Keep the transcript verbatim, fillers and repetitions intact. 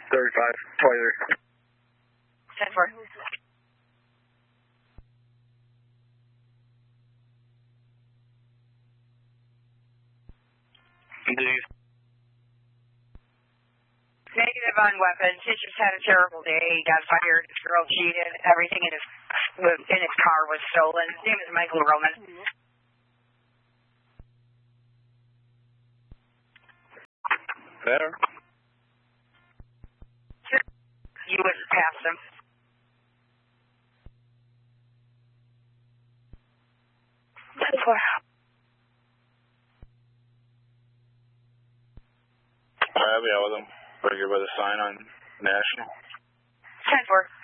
thirty-five, twenty-three. ten four. Negative on weapons. He just had a terrible day. He got fired. His girl cheated. Everything in his in his car was stolen. His name is Michael Roman. Better. You would pass him. ten four. I'll be out with him. Right here by the sign on National. ten four.